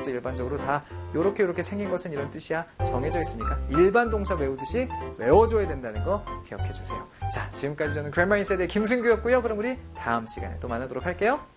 것도 일반적으로 다 요렇게 생긴 것은 이런 뜻이야 정해져 있으니까 일반 동사 외우듯이 외워줘야 된다는 거 기억해 주세요. 자, 지금까지 저는 그래머 인사이드의 김승규였고요. 그럼 우리 다음 시간에 또 만나도록 할게요.